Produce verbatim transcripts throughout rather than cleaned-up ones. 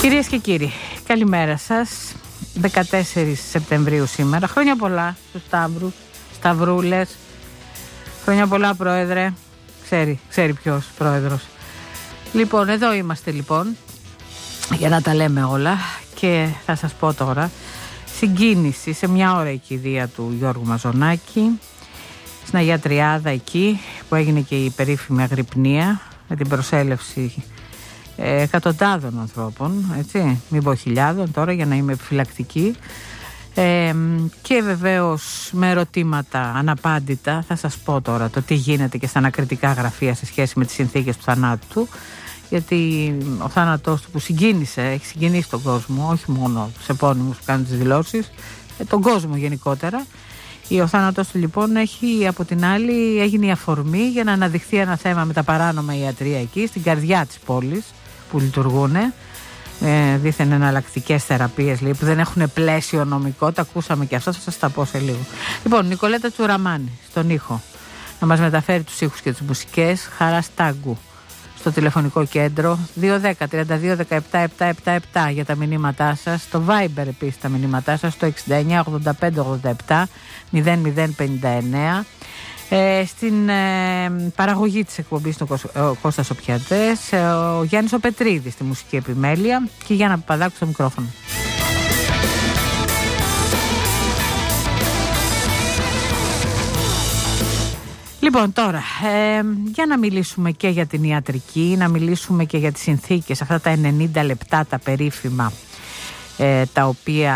Κυρίες και κύριοι, καλημέρα σας. δεκατέσσερις Σεπτεμβρίου σήμερα. Χρόνια πολλά στους Σταύρους, Σταυρούλες. Χρόνια πολλά, Πρόεδρε. Ξέρει, ξέρει ποιος Πρόεδρος. Λοιπόν, εδώ είμαστε λοιπόν για να τα λέμε όλα. Και θα σας πω τώρα, συγκίνηση σε μια ώρα η κηδεία του Γιώργου Μαζονάκη, στην Αγία Τριάδα εκεί που έγινε και η περίφημη αγρυπνία με την προσέλευση ε, εκατοντάδων ανθρώπων, έτσι, μην πω χιλιάδων τώρα για να είμαι επιφυλακτική, ε, και βεβαίως με ερωτήματα αναπάντητα. Θα σας πω τώρα το τι γίνεται και στα ανακριτικά γραφεία σε σχέση με τις συνθήκες του θανάτου του, γιατί ο θάνατός του που συγκίνησε, έχει συγκινήσει τον κόσμο, όχι μόνο τους επώνυμους που κάνουν τις δηλώσεις, τον κόσμο γενικότερα. Ο θάνατος του λοιπόν έχει, από την άλλη, έγινε η αφορμή για να αναδειχθεί ένα θέμα με τα παράνομα ιατρεία εκεί, στην καρδιά της πόλης που λειτουργούν, ε, δήθεν εναλλακτικές θεραπείες λέει, που δεν έχουν πλαίσιο νομικό. Τα ακούσαμε και αυτά, θα σας τα πω σε λίγο. Λοιπόν, Νικολέτα Τσουραμάνη στον ήχο, να μας μεταφέρει τους ήχους και τις μουσικές. Χαρά Στάγκου στο τηλεφωνικό κέντρο δύο ένα μηδέν τρία δύο ένα επτά επτά επτά επτά για τα μηνύματά σας. Στο Viber επίσης τα μηνύματά σας, στο εξήντα εννιά ογδόντα πέντε ογδόντα επτά μηδέν μηδέν πενήντα εννέα. Ε, στην ε, παραγωγή της εκπομπής του ο Κώστας Οπιατές, ε, ο Γιάννης ο Πετρίδης στη μουσική επιμέλεια και η Γιάννα Παπαδάκου στο μικρόφωνο. Λοιπόν, τώρα, ε, για να μιλήσουμε και για την ιατρική, να μιλήσουμε και για τις συνθήκες, αυτά τα ενενήντα λεπτά τα περίφημα, ε, τα οποία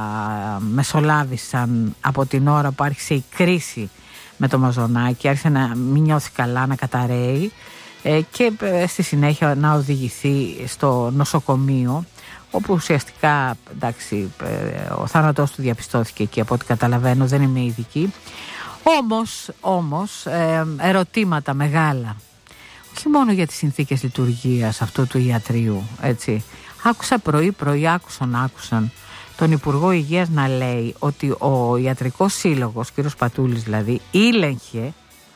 μεσολάβησαν από την ώρα που άρχισε η κρίση με το Μαζονάκη, άρχισε να μην νιώθει καλά, να καταραίει, ε, και ε, στη συνέχεια να οδηγηθεί στο νοσοκομείο, όπου ουσιαστικά, εντάξει, ε, ο θάνατός του διαπιστώθηκε εκεί από ό,τι καταλαβαίνω, δεν είμαι ειδική. Όμως, όμως ε, ερωτήματα μεγάλα, όχι μόνο για τις συνθήκες λειτουργίας αυτού του ιατρίου, έτσι. Άκουσα πρωί-πρωί, άκουσαν, άκουσαν τον Υπουργό Υγείας να λέει ότι ο Ιατρικός Σύλλογος, κύριος Πατούλης δηλαδή, ήλεγχε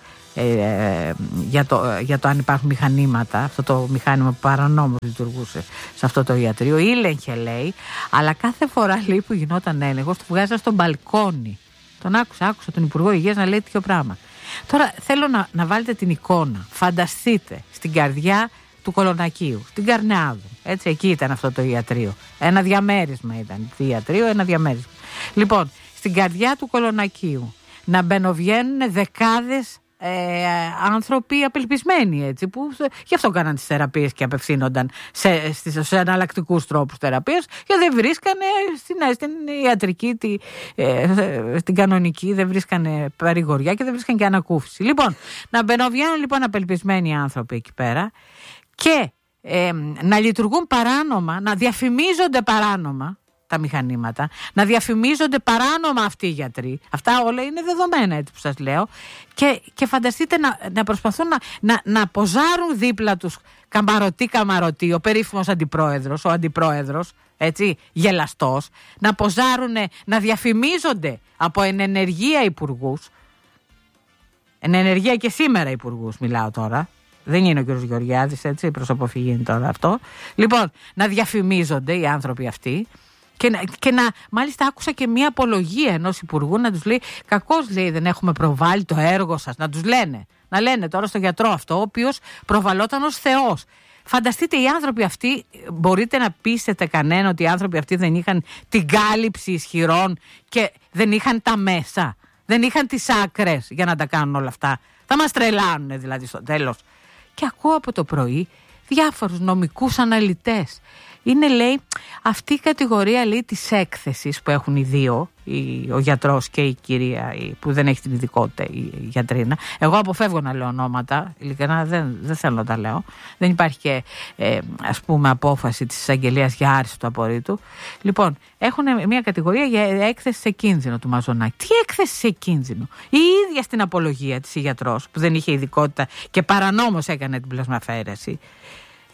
ε, για, το, για το αν υπάρχουν μηχανήματα, αυτό το μηχάνημα που παρανόμως λειτουργούσε σε αυτό το ιατρείο, ήλεγχε λέει, αλλά κάθε φορά λέει που γινόταν έλεγχος, του βγάζαν στο μπαλκόνι. Τον άκουσα, άκουσα τον Υπουργό Υγείας να λέει τέτοιο πράγμα. Τώρα θέλω να, να βάλετε την εικόνα. Φανταστείτε στην καρδιά του Κολονακίου, στην Καρνεάδου. Έτσι, εκεί ήταν αυτό το ιατρείο. Ένα διαμέρισμα ήταν. Το ιατρείο, ένα διαμέρισμα. Λοιπόν, στην καρδιά του Κολονακίου να μπαινοβγαίνουν δεκάδες ε, άνθρωποι απελπισμένοι, έτσι, που γι' αυτό κάναν τις θεραπείες και απευθύνονταν σε, σε, σε εναλλακτικούς τρόπους θεραπείας, γιατί δεν βρίσκανε στην, στην ιατρική, τη, ε, στην κανονική, δεν βρίσκανε παρηγοριά και δεν βρίσκανε και ανακούφιση. Λοιπόν, να μπαινοβγαίνουν λοιπόν απελπισμένοι άνθρωποι εκεί πέρα και ε, να λειτουργούν παράνομα, να διαφημίζονται παράνομα τα μηχανήματα, να διαφημίζονται παράνομα αυτοί οι γιατροί. Αυτά όλα είναι δεδομένα, έτσι που σας λέω. Και, και φανταστείτε να, να προσπαθούν να, να, να ποζάρουν δίπλα τους καμαρωτή καμαρωτή, ο περίφημος αντιπρόεδρος, ο αντιπρόεδρος, έτσι, γελαστός, να ποζάρουν, να διαφημίζονται από ενενεργεία υπουργούς, ενενεργεία και σήμερα υπουργούς μιλάω τώρα, δεν είναι ο κ. Γεωργιάδης, έτσι, προς αποφυγή είναι τώρα αυτό. Λοιπόν, να διαφημίζονται οι άνθρωποι αυτοί. Και να, και να, μάλιστα άκουσα και μια απολογία ενός υπουργού να τους λέει, κακώς λέει δεν έχουμε προβάλει το έργο σας, να τους λένε, να λένε τώρα στο γιατρό αυτό, ο οποίος προβαλόταν ως θεός. Φανταστείτε οι άνθρωποι αυτοί, μπορείτε να πείσετε κανένα ότι οι άνθρωποι αυτοί δεν είχαν την κάλυψη ισχυρών και δεν είχαν τα μέσα, δεν είχαν τις άκρες για να τα κάνουν όλα αυτά. Θα μας τρελάνουν δηλαδή στο τέλος. Και ακούω από το πρωί διάφορους νομικούς αναλυτές. Είναι, λέει, αυτή η κατηγορία, λέει, της έκθεσης που έχουν οι δύο, η, ο γιατρός και η κυρία η, που δεν έχει την ειδικότητα, η, η γιατρίνα. Εγώ αποφεύγω να λέω ονόματα, ειλικρινά δεν, δεν θέλω να τα λέω. Δεν υπάρχει και, ε, ας πούμε, απόφαση της εισαγγελίας για άρση του απορρίτου. Λοιπόν, έχουν μια κατηγορία για έκθεση σε κίνδυνο του Μαζονάκη. Τι έκθεση σε κίνδυνο? Η ίδια στην απολογία της η γιατρός, που δεν είχε ειδικότητα και παρανόμως έκανε την πλασμαφαίρεση.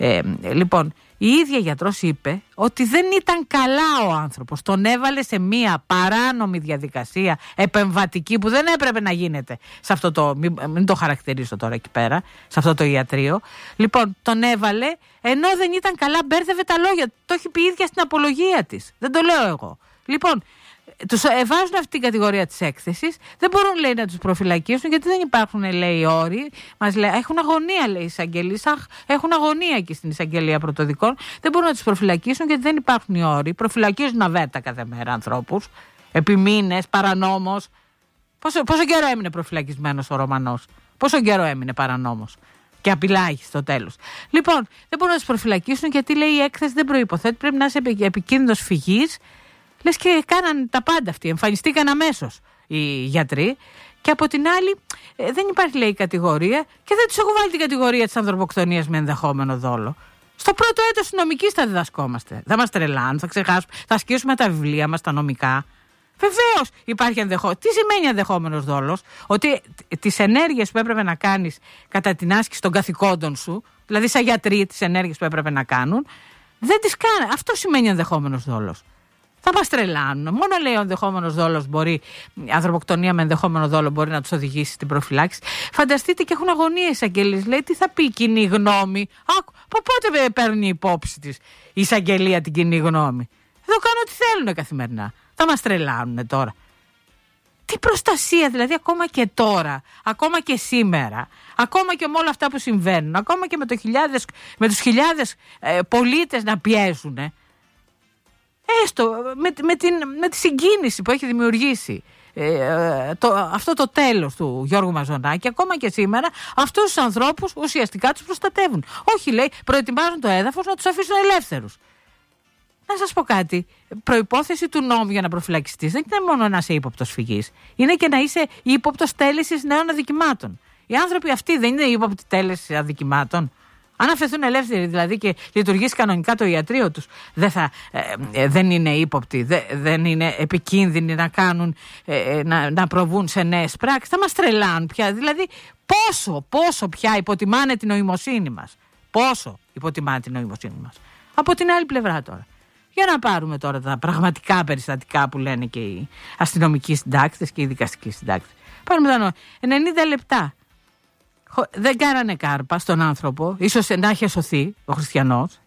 Ε, λοιπόν, η ίδια γιατρός είπε ότι δεν ήταν καλά ο άνθρωπος. Τον έβαλε σε μία παράνομη διαδικασία επεμβατική που δεν έπρεπε να γίνεται σε αυτό το, μην, μην το χαρακτηρίσω τώρα εκεί πέρα, σε αυτό το ιατρείο. Λοιπόν, τον έβαλε ενώ δεν ήταν καλά, μπέρδευε τα λόγια. Το έχει πει η ίδια στην απολογία της. Δεν το λέω εγώ. Λοιπόν, τους βάζουν αυτή την κατηγορία της έκθεσης. Δεν μπορούν, λέει, να τους προφυλακίσουν γιατί δεν υπάρχουν, λέει, όροι. Μας λέει, έχουν αγωνία, λέει, οι εισαγγελείς. Έχουν αγωνία εκεί στην εισαγγελία πρωτοδικών. Δεν μπορούν να τους προφυλακίσουν γιατί δεν υπάρχουν οι όροι. Προφυλακίζουν αβέρτα κάθε μέρα ανθρώπους επί μήνες, παρανόμως. Πόσο, πόσο καιρό έμεινε προφυλακισμένος ο Ρωμανός? Πόσο καιρό έμεινε παρανόμως? Και απειλάγει στο τέλος. Λοιπόν, δεν μπορούν να τους προφυλακίσουν γιατί, λέει, η έκθεση δεν προϋποθέτει. Πρέπει να είσαι επικίνδυνος φυγής. Λες και κάναν τα πάντα αυτοί, εμφανιστήκαν αμέσως οι γιατροί. Και από την άλλη ε, δεν υπάρχει, λέει, κατηγορία και δεν τους έχω βάλει την κατηγορία της ανθρωποκτονίας με ενδεχόμενο δόλο. Στο πρώτο έτος της νομικής θα διδασκόμαστε. Θα μας τρελάνουν, θα ξεχάσουμε, θα ασκήσουμε τα βιβλία μας, τα νομικά. Βεβαίως υπάρχει ενδεχόμενο. Τι σημαίνει ενδεχόμενος δόλος? Ότι τις ενέργειες που έπρεπε να κάνεις κατά την άσκηση των καθηκόντων σου, δηλαδή σαν γιατροί, τις ενέργειες που έπρεπε να κάνουν, δεν τις κάνουν. Αυτό σημαίνει ενδεχόμενος δόλος. Θα μας τρελάνουν. Μόνο, λέει, ο ενδεχόμενος δόλος μπορεί, η ανθρωποκτονία με ενδεχόμενο δόλο μπορεί να τους οδηγήσει στην προφυλάξη. Φανταστείτε, και έχουν αγωνίες εισαγγελίες. Λέει, τι θα πει η κοινή γνώμη? Άκου, πότε παίρνει υπόψη της η εισαγγελία την κοινή γνώμη? Εδώ κάνουν ό,τι θέλουν καθημερινά. Θα μας τρελάνουν τώρα. Τι προστασία, δηλαδή, ακόμα και τώρα, ακόμα και σήμερα, ακόμα και με όλα αυτά που συμβαίνουν, ακόμα και με, το χιλιάδες, με τους χιλιάδες ε, πολίτες να πιέζουν. Ε. Έστω με, με, την, με τη συγκίνηση που έχει δημιουργήσει ε, το, αυτό το τέλος του Γιώργου Μαζονάκη, ακόμα και σήμερα αυτούς τους ανθρώπους ουσιαστικά τους προστατεύουν. Όχι, λέει, προετοιμάζουν το έδαφος να τους αφήσουν ελεύθερους. Να σας πω κάτι, προϋπόθεση του νόμου για να προφυλακιστείς δεν είναι μόνο να είσαι ύποπτος φυγής, είναι και να είσαι ύποπτος τέλεσης νέων αδικημάτων. Οι άνθρωποι αυτοί δεν είναι ύποπτοι τέλεσης αδικημάτων? Αν αφαιθούν ελεύθεροι δηλαδή και λειτουργήσει κανονικά το ιατρείο τους, δεν, θα, ε, ε, δεν είναι ύποπτοι, δε, δεν είναι επικίνδυνοι να, κάνουν, ε, να, να προβούν σε νέες πράξεις. Θα μας τρελάνουν πια. Δηλαδή πόσο, πόσο πια υποτιμάνε την νοημοσύνη μας. Πόσο υποτιμάνε την νοημοσύνη μας. Από την άλλη πλευρά τώρα. Για να πάρουμε τώρα τα πραγματικά περιστατικά που λένε και οι αστυνομικοί συντάκτες και οι δικαστικοί συντάκτες. Πάρουμε τα ενενήντα λεπτά. Δεν κάνανε κάρπα στον άνθρωπο, ίσως να είχε σωθεί ο χριστιανός,